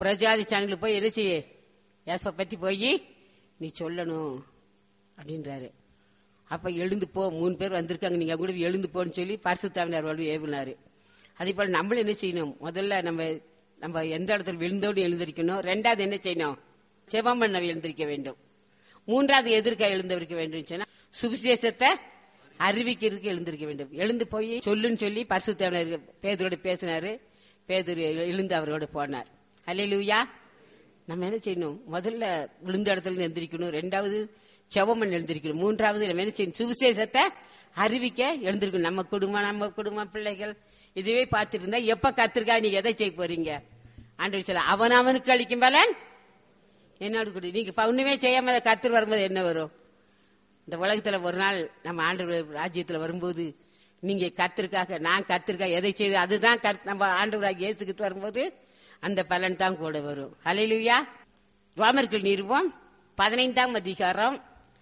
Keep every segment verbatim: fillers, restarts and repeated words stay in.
பிரஜாதி சேனலுக்கு போய் என்ன செய்ய ஏசப்ப பத்தி போய் நீ சொல்லணும் அப்படின்றாரு. அப்ப எழுந்து போ, மூணு பேர் வந்திருக்காங்க, நீங்க கூட எழுந்து போன்னு சொல்லி பரிசுத்தாவினார் ஏவினாரு. அதே போல நம்மளும் என்ன செய்யணும், முதல்ல நம்ம நம்ம எந்த இடத்துல விழுந்தோடு எழுந்திருக்கணும். ரெண்டாவது என்ன செய்யணும், செபம் பண்ண எழுந்திருக்க வேண்டும். மூன்றாவது எதிர்க்க எழுந்திருக்க வேண்டும் சொன்னா சுவிசேஷத்தை அறிவிக்கிறதுக்கு எழுந்திருக்க வேண்டும். எழுந்து போய் சொல்லுன்னு சொல்லி பரிசுத்தாவினார் பேதுரோட பேசினாரு. பேதுரு எழுந்து அவரோட போனார். அல்லேலூயா. நம்ம என்ன செய்யணும், முதல்ல விழுந்த இடத்துல எழுந்திருக்கணும். ரெண்டாவது செவமன் எழுந்திருக்கணும். மூன்றாவது நம்ம என்ன செய்யணும், சுவிசேஷத்தை அறிவிக்க எழுந்திருக்கணும். நம்ம குடும்பம் நம்ம குடும்பம் பிள்ளைகள் இதுவே பார்த்துட்டு இருந்தா எப்ப கத்திருக்கா நீங்க எதை செய்ய போறீங்க? ஆண்டவர் சொல்ல அவன் அவனுக்கு அளிக்கும் பலன் என்னோட கூட. நீங்க ஒண்ணுமே செய்யாம கத்திர வரும்போது என்ன வரும்? இந்த உலகத்துல ஒரு நாள் நம்ம ஆண்டவர் ராஜ்யத்துல வரும்போது நீங்க கத்திருக்காக நான் கத்திருக்கா எதை செய்து அதுதான் நம்ம ஆண்டவராக இயேசுகிட்டு வரும்போது அந்த பலன் தான் கூட வரும். அல்லேலூயா. ரோமர்கள் நிறுவம் பதினைந்தாம் அதிகாரம்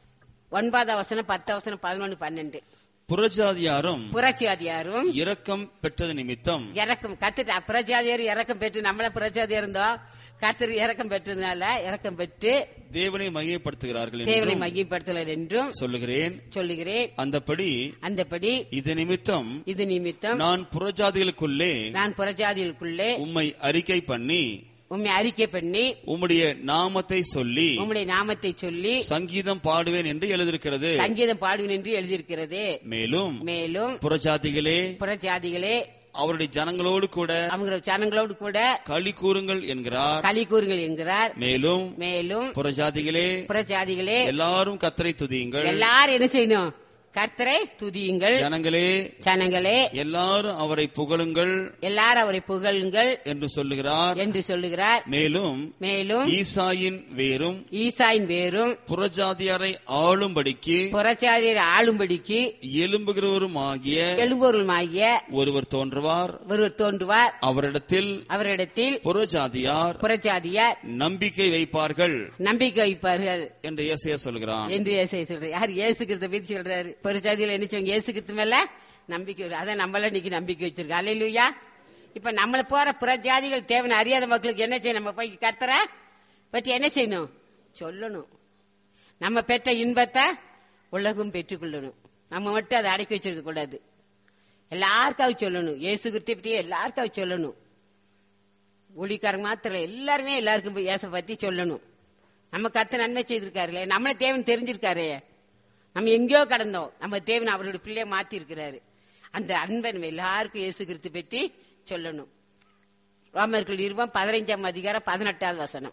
ஒன்பதாம் வசனம் பத்தாம் வசனம் பதினொன்னு பன்னெண்டு. புறஜாதியாரும் புறஜாதியாரும் இரக்கம் பெற்றது நிமித்தம் இறக்கம் கத்துட்டு புறஜாதியார் இறக்கம் பெற்று நம்மள புறஜாதியா இருந்தோம், கர்த்தர் இறக்கம் பெற்றதுனால இறக்கம் பெற்று தேவனை மையப்படுத்துகிறார்கள் தேவனை மையப்படுத்தல் என்றும் சொல்லுகிறேன் சொல்லுகிறேன். அந்தபடி அந்தபடி இது நிமித்தம் இது நிமித்தம் நான் புறஜாதிகளுக்குள்ளே நான் புறஜாதிகளுக்குள்ளே உம்மை அறிக்கை பண்ணி உம்மை அறிக்கை பண்ணி உம்முடைய நாமத்தை சொல்லி உம்முடைய நாமத்தை சொல்லி சங்கீதம் பாடுவேன் என்று எழுதியிருக்கிறது. சங்கீதம் பாடுவேன் என்று எழுதியிருக்கிறது. மேலும் மேலும் புறஜாதிகளே புறஜாதிகளே அவருடைய ஜனங்களோடு கூட அவங்க ஜனங்களோடு கூட களி கூறுங்கள் என்கிறார் களி கூறுங்கள் என்கிறார். மேலும் மேலும் புறஜாதிகளே புறஜாதிகளே எல்லாரும் கர்த்தரை துதியுங்கள். எல்லாரும் என்ன செய்யணும், கர்த்தரை துதியுங்கள். ஜனங்களே ஜனங்களே எல்லாரும் அவரை புகழுங்கள் எல்லாரும் அவரை புகழுங்கள் என்று சொல்லுகிறார் என்று சொல்லுகிறார். மேலும் மேலும் ஈசாயின் வேரும் ஈசாயின் வேரும் புறஜாதியாரை ஆளும்படிக்கு புறஜாதியரை ஆளும்படிக்கு எழும்புகிறவரும் ஆகிய எழும்பொருளுமாகிய ஒருவர் தோன்றுவார் ஒருவர் தோன்றுவார். அவரிடத்தில் அவரிடத்தில் புறஜாதியார் புறஜாதியார் நம்பிக்கை வைப்பார்கள் நம்பிக்கை வைப்பார்கள் என்று இயேசையா சொல்கிறான். என்று இயேசையா சொல்றார். யார்? இயேசு கிறிஸ்துவை பத்தி சொல்றாரு. புறஜாதியில என்ன செய்வாங்க, இயேசு கிறிஸ்து மேல நம்பிக்கை வரும். அதான் நம்மள இன்னைக்கு நம்பிக்கை வச்சிருக்கோம். அல்லேலூயா. இப்ப நம்மள போற புறஜாதிகள் தேவனை அறியாத மக்களுக்கு என்ன செய்யணும், நம்ம போய் கர்த்தரை பற்றி என்ன செய்யணும், சொல்லணும். நம்ம பெற்ற இன்பத்தை உலகம் பெற்றுக்கொள்ளணும். நம்ம மட்டும் அதை அடக்கி வச்சிருக்க கூடாது. எல்லாருக்காக சொல்லணும். இயேசு கிறிஸ்துவை பற்றி எல்லாருக்காக சொல்லணும். ஊழியக்காரங்க மாத்திரம் எல்லாருமே எல்லாருக்கும் இயேசு பத்தி சொல்லணும். நம்ம கர்த்தர் நன்மை செய்திருக்காரு, நம்மள தேவன் தெரிஞ்சிருக்காரு. நம்ம எங்கேயோ கடந்தோம், நம்ம தேவன் அவருடைய பிள்ளைய மாத்தி இருக்கிறாரு. அந்த அன்பை நம்ம எல்லாருக்கும் இயேசு கிறிஸ்து பற்றி சொல்லணும். ரோமர்கள் நிறுவம் பதினைஞ்சாம் அதிகாரம் பதினெட்டாவது வசனம்.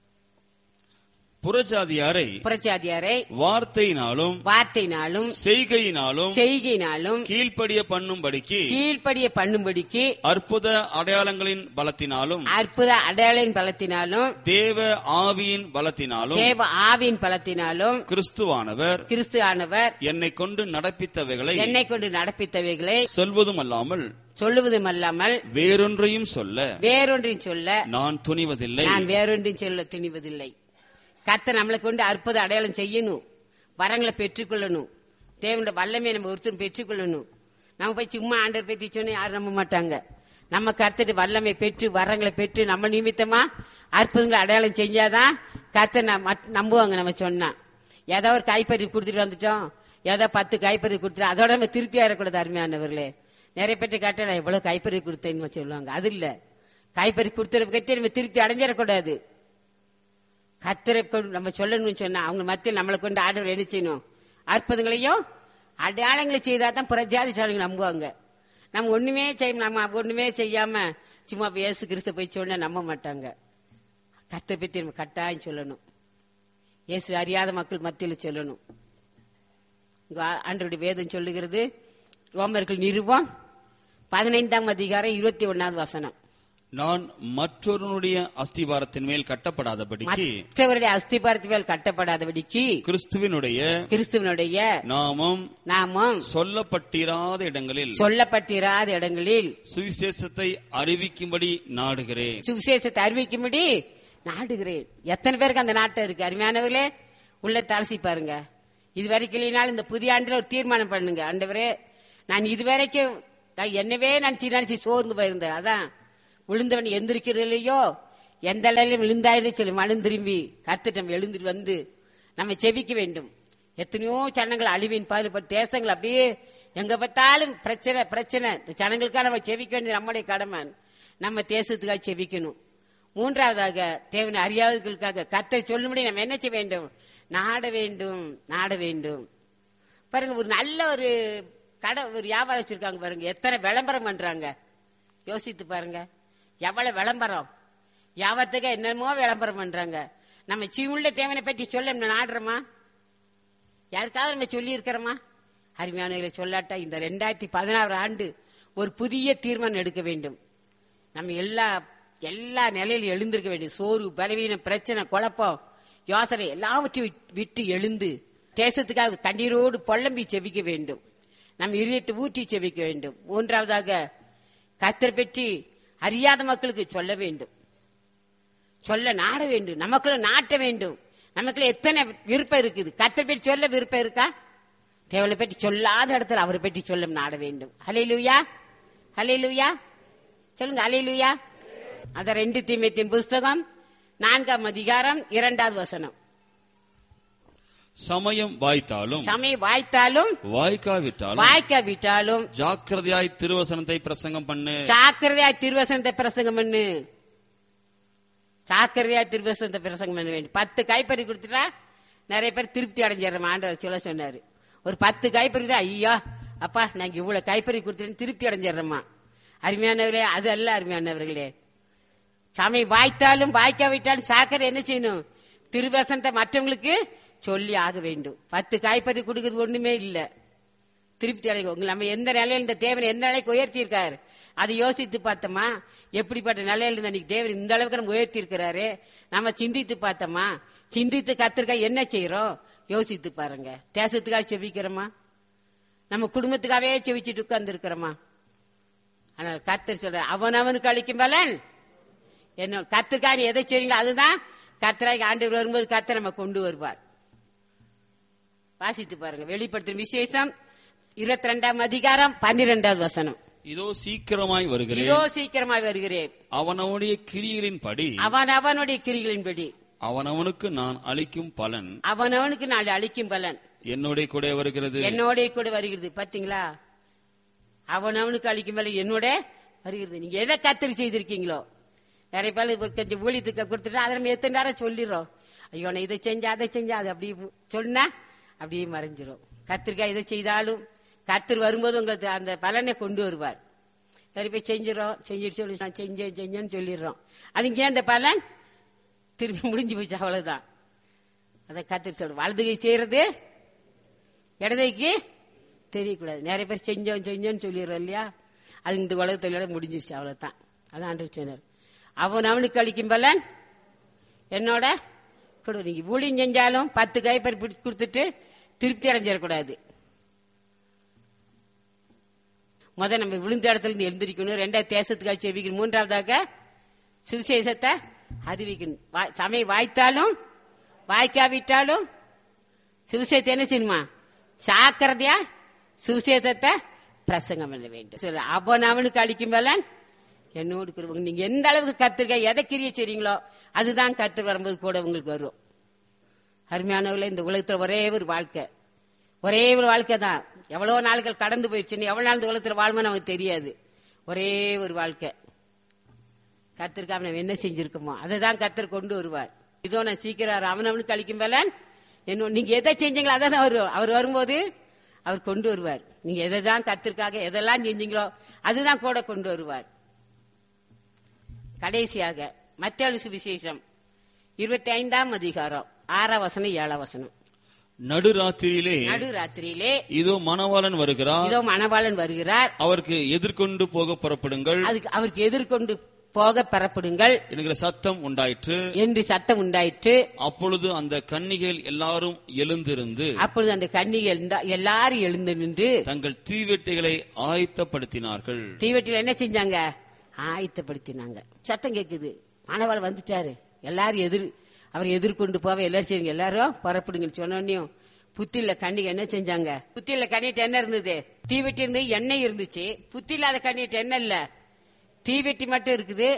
புறஜாதியாரை புறஜாதியாரை வார்த்தையினாலும் வார்த்தையினாலும் செய்கையினாலும் செய்கையினாலும் கீழ்ப்படிய பண்ணும்படிக்கு கீழ்ப்படிய பண்ணும்படிக்கு அற்புத அடையாளங்களின் பலத்தினாலும் அற்புத அடையாளின் பலத்தினாலும் தேவ ஆவியின் பலத்தினாலும் தேவ ஆவியின் பலத்தினாலும் கிறிஸ்துவானவர் கிறிஸ்து ஆனவர் என்னை கொண்டு நடப்பித்தவைகளை என்னை கொண்டு நடப்பித்தவைகளை சொல்வதும் அல்லாமல் சொல்லுவதும் அல்லாமல் வேறொன்றையும் சொல்ல வேறொன்றையும் சொல்ல நான் துணிவதில்லை. நான் வேறொன்றையும் சொல்ல துணிவதில்லை. கர்த்தர் நம்மளை கொண்டு அற்புத அடையாளம் செய்யணும், வரங்களை பெற்றுக்கொள்ளணும், தேவனுடைய வல்லமையை நம்ம ஒருத்தரும் பெற்றுக்கொள்ளணும். நம்ம போய் சும்மா ஆண்டவர் பற்றி சொன்னா யாரும் நம்ப மாட்டாங்க. நம்ம கர்த்தர் வல்லமை பெற்று வரங்களை பெற்று நம்ம நிமித்தமா அற்புதங்களை அடையாளம் செஞ்சாதான் கர்த்தர் நம்புவாங்க. நம்ம சொன்னா ஏதோ ஒரு கைப்பறி கொடுத்துட்டு வந்துட்டோம், ஏதோ பத்து கைப்பறி கொடுத்துட்டு அதோட நம்ம திருப்தி ஆயிடக்கூடாது. அருமையானவர்களே, நிறைய பேர் கேட்டா எவ்வளவு கைப்பறி கொடுத்தேன்னு சொல்லுவாங்க. அது இல்ல, கைப்பறி கொடுத்த கட்டி நம்ம திருப்தி அடைஞ்சிடக்கூடாது. கர்த்தரை நம்ம சொல்லணும்னு சொன்னா அவங்க மத்தியில் நம்மளை கொண்டு ஆண்டவர் என்ன செய்யணும், அற்புதங்களையும் அடையாளங்களை செய்தாதான் புறஜாதி சாலைகள் நம்புவாங்க. நம்ம ஒண்ணுமே செய்ய நம்ம ஒண்ணுமே செய்யாம சும்மா இயேசு கிறிஸ்து போய் சொன்னா நம்ப மாட்டாங்க. கர்த்தரை பத்தி நம்ம கட்டாயம் சொல்லணும். இயேசு அறியாத மக்கள் மத்தியில் சொல்லணும். ஆண்டவருடைய வேதம் சொல்லுகிறது. ரோமர்கள் நிறுவம் பதினைந்தாம் அதிகாரம் இருபத்தி ஒன்னாவது வசனம். நான் மற்றொருடைய அஸ்திபாரத்தின் மேல் கட்டப்படாதபடிக்கு மற்றவருடைய அஸ்திபாரத்தின் மேல் கட்டப்படாதபடிக்கு கிறிஸ்துவினுடைய கிறிஸ்துவனுடைய நாமம் நாமம் சொல்லப்பட்டிராத இடங்களில் சொல்லப்பட்டிராத இடங்களில் சுவிசேஷத்தை அறிவிக்கும்படி நாடுகிறேன். சுவிசேஷத்தை அறிவிக்கும்படி நாடுகிறேன். எத்தனை பேருக்கு அந்த நாட்டம் இருக்கு? அருமையானவர்களே, உள்ள தலசி பாருங்க. இதுவரைக்கும் இல்லைனாலும் இந்த புதிய ஆண்டுல ஒரு தீர்மானம் பண்ணுங்க. ஆண்டவரே, நான் இதுவரைக்கும் என்னவே நினைச்சு நினைச்சு சோர்ந்து போயிருந்தேன். அதான் விழுந்தவன் எந்திரிக்கிறது இல்லையோ, எந்த அளவிலும் விழுந்தாயின்னு சொல்லி மனம் திரும்பி கர்த்தரிடம் எழுந்துட்டு வந்து நம்ம செபிக்க வேண்டும். எத்தனையோ ஜனங்கள் அழிவின் பாடுபட்ட தேசங்கள் அப்படியே எங்க பார்த்தாலும் பிரச்சனை பிரச்சனை. இந்த ஜனங்களுக்காக நம்ம செபிக்க வேண்டிய நம்முடைய கடமை. நம்ம தேசத்துக்காக செபிக்கணும். மூன்றாவதாக தேவனை அறியாதவர்களுக்காக கர்த்தரை சொல்லும்படி நம்ம என்ன செய்ய வேண்டும்? நாட வேண்டும், நாட வேண்டும். பாருங்க, ஒரு நல்ல ஒரு கடை ஒரு வியாபாரம் வச்சிருக்காங்க பாருங்க, எத்தனை விளம்பரம் பண்றாங்க யோசித்து பாருங்க. எவ்வளவு விளம்பரம், வியாபாரத்துக்கு என்னமோ விளம்பரம் பண்றாங்க. நம்ம சீவுள்ள தேவனை பற்றி சொல்ல நம்ம நாடுறோமா? யாருக்காவது நம்ம சொல்லி இருக்கிறோமா? அருமையானவர்களை சொல்லாட்டா இந்த ரெண்டாயிரத்தி பதினாறு ஆண்டு ஒரு புதிய தீர்மானம் எடுக்க வேண்டும். நம்ம எல்லா எல்லா நிலையிலும் எழுந்திருக்க வேண்டும். சோறு, பலவீனம், பிரச்சனை, குழப்பம், யோசனை எல்லாவற்றையும் விட்டு எழுந்து தேசத்துக்காக கண்ணீரோடு பொல்லம்பி செவிக்க வேண்டும். நம்ம இதயத்தை ஊற்றி செவிக்க வேண்டும். மூன்றாவதாக கர்த்தரை பற்றி அறியாத மக்களுக்கு சொல்ல வேண்டும், சொல்ல நாட வேண்டும், நமக்குள்ள நாட்ட வேண்டும். நமக்குள்ள எத்தனை விருப்பம் இருக்குது? கர்த்தரை பற்றி சொல்ல விருப்பம் இருக்கா? தேவனை பற்றி சொல்லாத இடத்துல அவரை பற்றி சொல்ல நாட வேண்டும். ஹல்லேலூயா, ஹல்லேலூயா சொல்லுங்க, ஹல்லேலூயா. அத ரெண்டு தீமோத்தேயுவின் புஸ்தகம் நான்காம் அதிகாரம் இரண்டாவது வசனம். சமயம் வாய்த்தாலும் சமயம் வாய்த்தாலும் வாய்க்காவிட்டாலும் வாய்க்காவிட்டாலும் ஜாக்கிரதையாய் திருவசனத்தை பிரசங்கம் பண்ணு. ஜாக்கிரதையாய் திருவசனத்தை பிரசங்கம் பண்ணு. ஜாக்கிரதையாய் திருவசனத்தை பிரசங்கம் பண்ண வேண்டும். பத்து கைப்பறி கொடுத்துட்டா நிறைய பேர் திருப்தி அடைஞ்சிடறோம். ஆண்டவர் சொல்ல சொன்னாரு, ஒரு பத்து கைப்பறி ஐயா அப்பா நாங்க இவ்வளவு கைப்பறி கொடுத்துட்டு திருப்தி அடைஞ்சிடறோமா? அருமையானவர்களே, அது அல்ல அருமையானவர்களே. சமயம் வாய்த்தாலும் வாய்க்காவிட்டாலும் சாக்கரை என்ன செய்யணும்? திருவசனத்தை மற்றவங்களுக்கு சொல்லி ஆக வேண்டும். பத்து காய்ப்பறி கொடுக்கறது ஒண்ணுமே இல்ல. திருப்தி அடைங்க. நம்ம எந்த நிலையில இந்த தேவனை எந்த நிலைக்கு உயர்த்தி இருக்காரு அதை யோசித்து பார்த்தோமா? எப்படிப்பட்ட நிலையில இருந்து தேவன் இந்த அளவுக்கு நம்ம உயர்த்தி இருக்கிறாரு நம்ம சிந்தித்து பார்த்தோமா? சிந்தித்து கத்திருக்கா என்ன செய்யறோம் யோசித்து பாருங்க. தேசத்துக்காக செபிக்கிறோமா? நம்ம குடும்பத்துக்காகவே செவிச்சுட்டு உட்கார்ந்து இருக்கிறோமா? ஆனால் கர்த்தர் சொல்ற அவனவனுக்கு அளிக்கும் பலன் என்ன? கர்த்தருக்காக எதை செய்றீங்களோ அதுதான் கர்த்தராக ஆண்டவர் வரும்போது கர்த்தர் நம்ம கொண்டு வருவார். வாசித்து பாருங்க, வெளிப்படுத்தும் விசேஷம் இருபத்தி ரெண்டாம் அதிகாரம் பன்னிரெண்டாவது வசனம். இதோ சீக்கிரமாய் வருகிறேன், இதோ சீக்கிரமாய் வருகிறேன், அவனவனுடைய கிரிகளின் படி அவன் அவனுடைய கிரிகளின் படி அவனவனுக்கு நான் அளிக்கும் பலன் அவனவனுக்கு நான் அளிக்கும் பலன் என்னோட கூட வருகிறது, என்னோட கூட வருகிறது. பாத்தீங்களா? அவனவனுக்கு அளிக்கும் பலன் என்னோட வருகிறது. நீங்க எதை கத்திரி செய்திருக்கீங்களோ? நிறைய பேர் கொஞ்சம் ஊழியத்துக்கு கொடுத்துட்டா அதை நம்ம எத்தனை நேரம் சொல்லிடுறோம். ஐயோ நான் இதை செஞ்சா அதை செஞ்சா அது அப்படி சொன்னா அப்படியே மறைஞ்சிரும். கத்திரிக்காய் இதை செய்தாலும் கத்திரி வரும்போது உங்களுக்கு அந்த பலனை கொண்டு வருவார். நிறைய பேர் செஞ்சிடறோம், செஞ்சுட்டு சொல்லி நான் செஞ்சேன் செஞ்சேன்னு சொல்லிடுறோம். அதுங்க அந்த பலன் திரும்பி முடிஞ்சு போச்சு, அவ்வளவுதான். அதை கத்திரி சொல்ற வலதுகை செய்யறது இடதைக்கு தெரியக்கூடாது. நிறைய பேர் செஞ்சோம் செஞ்சோன்னு சொல்லிடுறோம் இல்லையா? அது இந்த உலகத்தோட முடிஞ்சிருச்சு, அவ்வளவுதான். அதான் ஆண்டவர் சொன்னார், அவன் அவனுக்கு அளிக்கும் பலன் என்னோட கொடு. நீங்க ஊழியம் செஞ்சாலும் பத்து கைப்பறி கொடுத்துட்டு திருப்தி அடைஞ்சிடக்கூடாது. முத நம்ம விழுந்த இடத்துல இருந்து எழுந்திருக்கணும். ரெண்டாவது தேசத்துக்காக செவிக்கணும். மூன்றாவதாக சுவிசேஷத்தை அறிவிக்கணும். சமயம் வாய்த்தாலும் வாய்க்காவிட்டாலும் சுவிசேஷத்தை என்ன செய்யணுமா? சாக்கிரதையா சுவிசேஷத்தை பிரசங்கம் பண்ண வேண்டும். அவன் அவனுக்கு அளிக்கும் பலன் என்னோடு. நீங்க எந்த அளவுக்கு கத்திரிக்காய் எதை கிரிய செய்றீங்களோ அதுதான் கத்து வரும்போது கூட உங்களுக்கு வரும். அருமையானவர்களே, இந்த உலகத்துல ஒரே ஒரு வாழ்க்கை, ஒரே ஒரு வாழ்க்கை தான். எவ்வளவு நாட்கள் கடந்து போயிடுச்சு, எவ்வளவு நாள் இந்த உலகத்துல வாழ்மோ நமக்கு தெரியாது. ஒரே ஒரு வாழ்க்கை. கத்திரிக்காய் நம்ம என்ன செஞ்சிருக்கோமோ அதை தான் கத்தர் கொண்டு வருவார். இதோ நான் சீக்கிரம் அவனவனுக்கு அளிக்கும் பலன் என்ன. நீங்க எதை செஞ்சீங்களோ அதை தான் வரும். அவர் வரும்போது அவர் கொண்டு வருவார். நீங்க எதை தான் கத்திற்காக எதெல்லாம் செஞ்சீங்களோ அதுதான் கூட கொண்டு வருவார். கடைசியாக மத்தேயு சுவிசேஷம் இருபத்தி ஐந்தாம் அதிகாரம் ஆறாம் வசனம் ஏழாம் வசனம். நடுராத்திரியிலே நடுராத்திரியிலே இதோ மணவாளன் வருகிறார், இதோ மணவாளன் வருகிறார், அவருக்கு எதிர்கொண்டு போக புறப்படுங்கள், அதுக்கு அவருக்கு எதிர்கொண்டு போக பெறப்படுங்கள் என்கிற சத்தம் உண்டாயிற்று என்று சத்தம் உண்டாயிற்று. அப்பொழுது அந்த கன்னிகைகள் எல்லாரும் எழுந்திருந்து அப்பொழுது அந்த கன்னிகைகள் எல்லாரும் எழுந்து நின்று தங்கள் தீவெட்டிகளை ஆயத்தப்படுத்தினார்கள். தீவெட்டில என்ன செஞ்சாங்க? ஆயத்தப்படுத்தினாங்க. சத்தம் கேக்குது, மணவாள் வந்துட்டாரு, எல்லாரும் எதிர் அவர் எதிர்கொண்டு போவ எல்லாரும் எல்லாரும் புறப்படுங்கன்னு சொன்னோன்னையும் புத்தில கண்ணிக்கு என்ன செஞ்சாங்க? புத்தில கண்ணிட்டு என்ன இருந்தது? தீவெட்டி இருந்து எண்ணெய் இருந்துச்சு. புத்தி இல்லாத கண்ணிட்டு என்ன இல்ல, தீவெட்டி மட்டும் இருக்குது.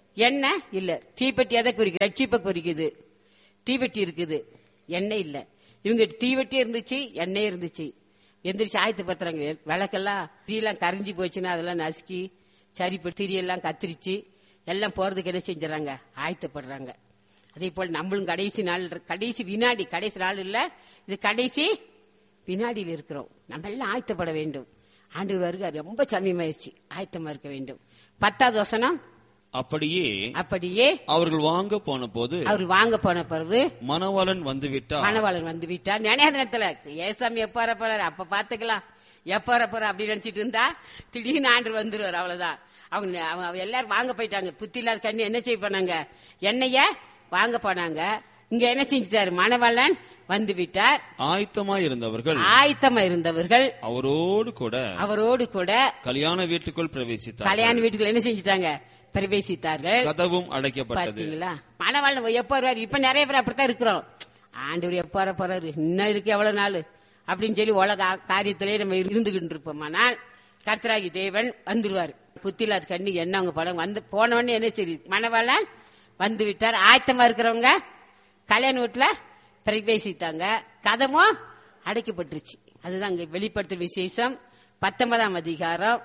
எண்ணெய் இல்ல. தீப்பெட்டி எதை குறிக்குது? ரட்சிப்பை குறிக்குது. தீப்பெட்டி இருக்குது, எண்ணெய் இல்ல. இவங்க தீவெட்டி இருந்துச்சு, எண்ணெய் இருந்துச்சு. எந்திரிச்சு ஆயத்தப்படுத்துறாங்க. விளக்கெல்லாம் தீயெல்லாம் கரைஞ்சி போச்சுன்னா அதெல்லாம் நசுக்கி சரிப்பட்டு திரியெல்லாம் கத்திரிச்சு எல்லாம் போறதுக்கு என்ன செஞ்சுறாங்க? ஆயத்தப்படுறாங்க. அதே போல் நம்மளும் கடைசி நாள், கடைசி வினாடி, கடைசி நாள் இல்ல, இது கடைசி வினாடியில் இருக்கிறோம். நம்ம எல்லாம் ஆயத்தப்பட வேண்டும். ஆண்டவர் வருகை ரொம்ப சமயமாயிருச்சு, ஆயத்தமா இருக்க வேண்டும். பத்தாவது வசனம், அப்படியே அப்படியே அவர்கள் வாங்க போன போது அவர் வாங்க போன பிறகு மணவாளன் வந்து விட்டார். மணவாளன் வந்து விட்டார். நினையாத நேரத்துல ஏசாமி எப்ப வர போறாரு, அப்ப பாத்துக்கலாம், எப்ப வர போற அப்படின்னு நினைச்சிட்டு இருந்தா திடீர்னு ஆண்டு வந்துருவாரு. அவ்வளவுதான். அவங்க அவங்க எல்லாரும் வாங்க போயிட்டாங்க. புத்தி இல்லாத கண்ணி என்ன செய்ய போனாங்க? எண்ணெய வாங்க போனாங்க. இங்க என்ன செஞ்சிட்டாரு? மணவாளன் வந்து விட்டார். ஆயத்தமா இருந்தவர்கள் ஆயத்தமா இருந்தவர்கள் அவரோடு கூட அவரோடு கூட கல்யாண வீட்டுக்குள் பிரவேசித்தார். கல்யாண வீட்டுக்குள்ள என்ன செஞ்சிட்டாங்க? பிரவேசித்தார்கள். கதவும் அடைக்கப்பட்டது. பாத்தீங்களா? மணவாளன் எப்ப வருவாரு? இப்ப நிறைய பேர் அப்படித்தான் இருக்கிறோம். ஆண்டவர் எப்ப வர போறாரு, இன்னும் இருக்கு எவ்வளவு நாள் அப்படின்னு சொல்லி உலக காரியத்திலே நம்ம இருந்துகிட்டு இருப்போம். ஆனால் கர்த்தராகி தேவன் வந்துருவாரு. புத்திலாத கண்ணி என்ன அவங்க படம் வந்து போனவொடனே என்ன சரி, மணவாளன் வந்து விட்டார். ஆயத்தமா இருக்கிறவங்க கல்யாண வீட்டுல பிரவேசித்தாங்க. கதவும் அடைக்கப்பட்டுருச்சு. அதுதான் இங்க வெளிப்படுத்தும் விசேஷம். பத்தொன்பதாம் அதிகாரம்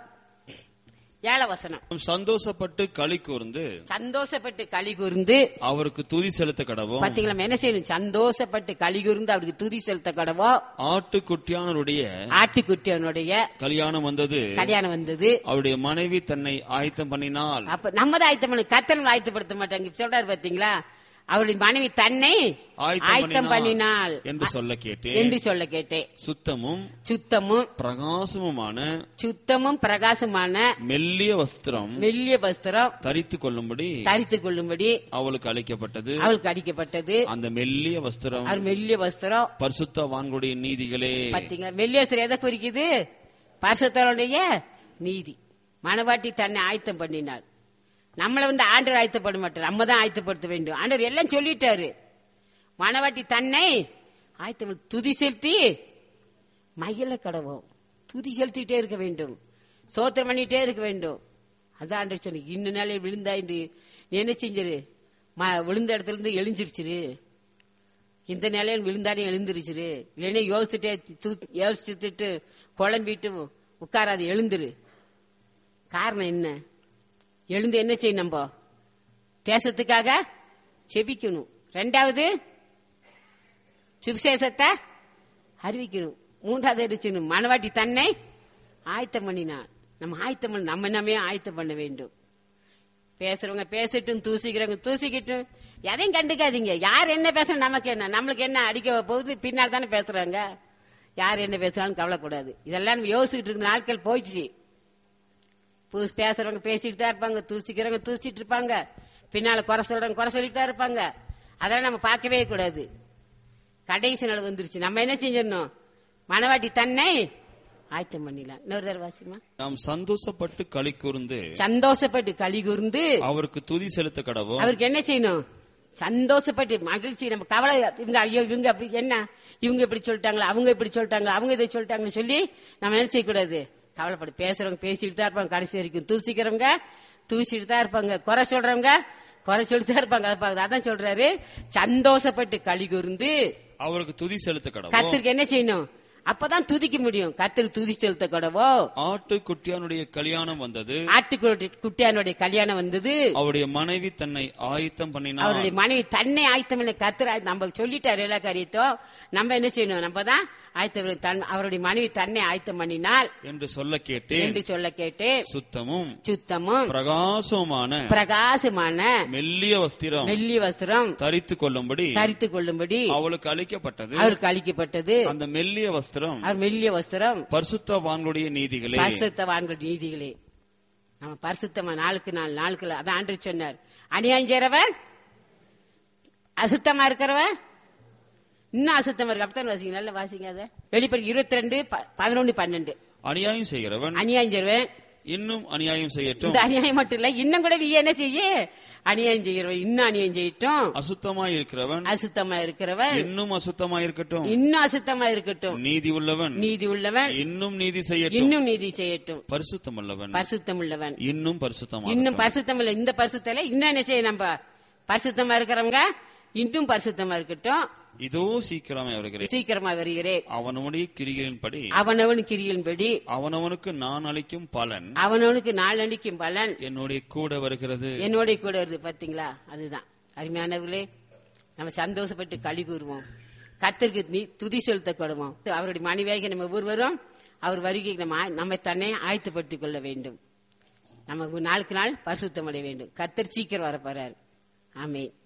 ஏழாம் வசனம். சந்தோஷப்பட்டு களி கூர்ந்து சந்தோஷப்பட்டு களி கூர்ந்து அவருக்கு துதி செலுத்த கடவோம். பாத்தீங்களா? என்ன செய்யணும்? சந்தோஷப்பட்டு களி கூர்ந்து அவருக்கு துதி செலுத்த கடவோம். ஆட்டுக்குட்டியானருடைய ஆட்டுக்குட்டியானுடைய கல்யாணம் வந்தது. கல்யாணம் வந்தது. அவருடைய மனைவி தன்னை ஆயத்தம் பண்ணினாள். அப்ப நம்ம தான் ஆயத்தம் பண்ணி, கர்த்தர் ஆயத்தப்படுத்த மாட்டாங்க. சொல்றாரு பாத்தீங்களா? அவருடைய மனைவி தன்னை ஆயத்தம் பண்ணினாள் என்று சொல்ல கேட்டேன் என்று சொல்ல கேட்டேன். சுத்தமும் சுத்தமும் பிரகாசமுமான சுத்தமும் பிரகாசமான மெல்லிய வஸ்திரம் மெல்லிய வஸ்திரம் தரித்து கொள்ளும்படி தரித்து கொள்ளும்படி அவளுக்கு அளிக்கப்பட்டது. அவளுக்கு அளிக்கப்பட்டது. அந்த மெல்லிய வஸ்திரம் அவர் மெல்லிய வஸ்திரம் பரிசுத்தவான்களுடைய நீதிகளே. பாத்தீங்களா? மெல்லிய வஸ்திரம் எதை குறிக்குது? பரிசுத்தருடைய நீதி. மணவாட்டி தன்னை ஆயத்தம் பண்ணினாள். நம்மளை வந்து ஆண்டவர் ஆயத்தப்பட மாட்டார், நம்ம தான் ஆயத்தப்படுத்த வேண்டும். ஆண்டவர் எல்லாம் சொல்லிட்டாரு. மணவாட்டி தன்னை ஆயத்தம் துதி செலுத்தி மகிழ கடவோம். துதி செலுத்திட்டே இருக்க வேண்டும், சோத்திரம் பண்ணிட்டே இருக்க வேண்டும். அதான் ஆண்டவர் சொன்ன. இன்னும் நாளே விழுந்தா இன்று நீ என்ன செஞ்சிரு, விழுந்த இடத்துல இருந்து எழுந்திருச்சிரு. இந்த நிலையில் விழுந்தானே எழுந்திருச்சிரு. இல்லைன்னா யோசிச்சுட்டே யோசிச்சுட்டு குழம்பிட்டு உட்காராது, எழுந்துரு. காரணம் என்ன? எழுந்து என்ன செய்யணும்? நம்ம தேசத்துக்காக செபிக்கணும். ரெண்டாவது சுவிசேஷத்தை அறிவிக்கணும். மூன்றாவது அறிவிக்கணும். மணவாட்டி தன்னை ஆயத்தம் பண்ணினான். நம்ம ஆயத்தம் பண்ண நம்ம நம்ம ஆயத்தம் பண்ண வேண்டும். பேசுறவங்க பேசட்டும், தூசிக்கிறவங்க தூசிக்கிட்டும், எதையும் கண்டுக்காதீங்க. யார் என்ன பேசணும் நமக்கு என்ன? நம்மளுக்கு என்ன அடிக்க போகுது? பின்னால் தானே பேசுறாங்க. யார் என்ன பேசுறான்னு கவலைக்கூடாது. இதெல்லாம் நம்ம யோசிச்சுட்டு இருக்க நாட்கள் போயிடுச்சு. பேசுறவங்க பேசிட்டு தான் இருப்பாங்க, தூசிக்கிறவங்க தூசிட்டு இருப்பாங்க, பின்னால குறை சொல்றவங்க குறை சொல்லிட்டு தான் இருப்பாங்க. அதெல்லாம் நம்ம பார்க்கவே கூடாது. கடைசி நாள் வந்துருச்சு. நம்ம என்ன செஞ்சிடணும்? மணவாட்டி தன்னை ஆயத்தம் பண்ணிடலாம். இன்னொரு தடவை வாசிமா. நாம் சந்தோஷப்பட்டு களி கூர்ந்து சந்தோஷப்பட்டு களி கூர்ந்து அவருக்கு துதி செலுத்த கடவோம். அவருக்கு என்ன செய்யணும்? சந்தோஷப்பட்டு மகிழ்ச்சி. நம்ம கவலை இவங்க ஐயோ இவங்க அப்படி என்ன, இவங்க இப்படி சொல்லிட்டாங்களா, அவங்க இப்படி சொல்லிட்டாங்களா, அவங்க இதை சொல்லிட்டாங்கன்னு சொல்லி நம்ம என்ன செய்யக்கூடாது? கவலைப்படு. பேசுறவங்க பேசிட்டு தான் இருப்பாங்க, கடைசி வரைக்கும் தூசிக்கிறவங்க தூசிட்டு தான் இருப்பாங்க, குறை சொல்றவங்க குறை சொல்லிட்டு தான் இருப்பாங்க. அதான் சொல்றாரு, சந்தோஷப்பட்டு களி கூர்ந்து அவருக்கு துதி செலுத்த கடவோம். கர்த்தருக்கு என்ன செய்யணும்? அப்பதான் துதிக்க முடியும். கர்த்தருக்கு துதி செலுத்த கடவோ. ஆட்டுக்குட்டியானுடைய கல்யாணம் வந்தது. ஆட்டுக்குட்டியானுடைய கல்யாணம் வந்தது. அவருடைய மனைவி தன்னை ஆயத்தம் பண்ணினார். அவருடைய மனைவி தன்னை ஆயத்தம் பண்ண கர்த்தர் நம்ம சொல்லிட்டாரு எல்லா காரியத்தையும். நம்ம என்ன செய்யணும்? நம்ம தான் ஆயத்தம். அவருடைய மனைவி தன்னை ஆயத்தம் பண்ணினாள் என்று சொல்ல கேட்டேன் என்று சொல்ல கேட்டேன். சுத்தமும் சுத்தமும் பிரகாசமான பிரகாசமான மெல்லிய வஸ்திரம் மெல்லிய வஸ்திரம் தரித்து கொள்ளும்படி தரித்து கொள்ளும்படி அவளுக்கு அளிக்கப்பட்டது. அவருக்கு அளிக்கப்பட்டது. அந்த மெல்லிய வஸ்திரம் அவர் மெல்லிய வஸ்திரம் பரிசுத்தவான்களுடைய நீதிகளே. பரிசுத்தவான்களுடைய நீதிகளே. நம்ம பரிசுத்தமா நாளுக்கு நாள் நாளுக்கு அதான் ஆண்டவர் சொன்னார். அநியாயம் செய்றவன் அசுத்தமா இருக்கிறவன் இன்னும் அசுத்தமா இருக்கு. அப்படித்தான் வாசிங்க, நல்ல வாசிங்க. அதை வெளிப்படை இருபத்தி ரெண்டு பதினொன்னு பன்னெண்டு. அநியாயம் செய்கிறவன் அநியாயம் செய்றவன் இன்னும் அநியாயம் செய்யட்டும். இந்த அநியாயம் மட்டும் இல்ல, இன்னும் கூட நீ என்ன செய்ய? அநியாயம் செய்கிறவன் இன்னும் அநியாயம் செய்யட்டும், அசுத்தமாய் இருக்கிறவன் அசுத்தமா இருக்கிறவன் இன்னும் அசுத்தமாய் இருக்கட்டும், இன்னும் அசுத்தமா இருக்கட்டும், நீதி உள்ளவன் நீதி உள்ளவன் இன்னும் நீதி செய்யட்டும், இன்னும் நீதி செய்யட்டும், பரிசுத்தம் உள்ளவன் பரிசுத்தம் உள்ளவன் இன்னும் பரிசுத்தமா இன்னும் பரிசுத்தம் இல்ல. இந்த பரிசுத்தல இன்னும் என்ன செய்ய, நம்ம பரிசுத்தமா இருக்கிறவங்க இன்னும் பரிசுத்தமா இருக்கட்டும். இதோ சீக்கிரமே வருகிறேன், சீக்கிரமா வருகிறேன். அவனுடைய கிரிகளின்படி அவனவன் கிரியின்படி அவனவனுக்கு நான் அளிக்கும் பலன் அவனவனுக்கு நாளடிக்கும் பலன் என்னுடைய கூட வருகிறது. என்னோட கூட வருது. பாத்தீங்களா? அதுதான் அருமையானவர்களே, நம்ம சந்தோஷப்பட்டு களி கூறுவோம், கர்த்தருக்கு நீ துதி செலுத்த கொடுவோம். அவருடைய மனைவியாக நம்ம ஒவ்வொருவரும் அவர் வருகைக்கு நம்ம நம்மை தன்னை ஆயத்தப்படுத்திக் கொள்ள வேண்டும். நமக்கு நாளுக்கு நாள் பரிசுத்தம் அடைய வேண்டும். கர்த்தர் சீக்கிரம் வர போறாரு. ஆமென்.